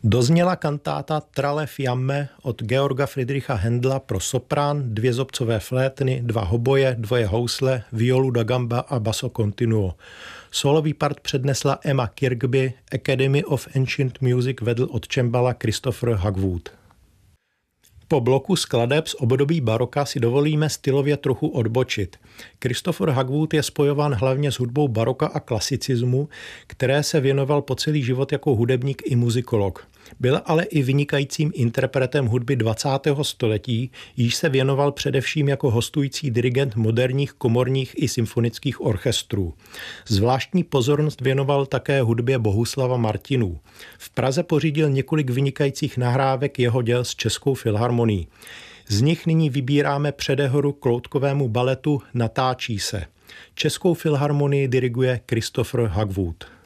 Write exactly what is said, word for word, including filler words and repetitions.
Dozněla kantáta Tralle Fiamme od Georga Friedricha Händla pro soprán, dvě zobcové flétny, dva hoboje, dvoje housle, violu da gamba a basso continuo. Solový part přednesla Emma Kirkby, Academy of Ancient Music vedl od čembala Christopher Hagwood. Po bloku skladeb z období baroka si dovolíme stylově trochu odbočit. Christopher Hagwood je spojován hlavně s hudbou baroka a klasicismu, které se věnoval po celý život jako hudebník i muzikolog. Byl ale i vynikajícím interpretem hudby dvacátého století, jíž se věnoval především jako hostující dirigent moderních komorních i symfonických orchestrů. Zvláštní pozornost věnoval také hudbě Bohuslava Martinů. V Praze pořídil několik vynikajících nahrávek jeho děl s Českou filharmonií. Z nich nyní vybíráme předehru k loutkovému baletu Natáčí se. Českou filharmonii diriguje Christopher Hagwood.